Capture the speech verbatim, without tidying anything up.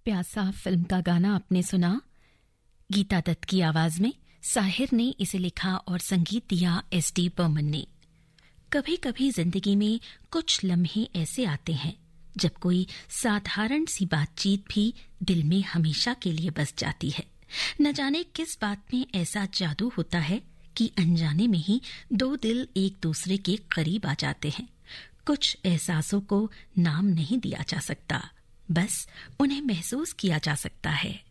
प्यासा फिल्म का गाना आपने सुना। गीता दत्त की आवाज में साहिर ने इसे लिखा और संगीत दिया एस डी बर्मन ने। कभी कभी जिंदगी में कुछ लम्हे ऐसे आते हैं जब कोई साधारण सी बातचीत भी दिल में हमेशा के लिए बस जाती है। न जाने किस बात में ऐसा जादू होता है कि अनजाने में ही दो दिल एक दूसरे के करीब आ जाते हैं। कुछ एहसासों को नाम नहीं दिया जा सकता, बस उन्हें महसूस किया जा सकता है।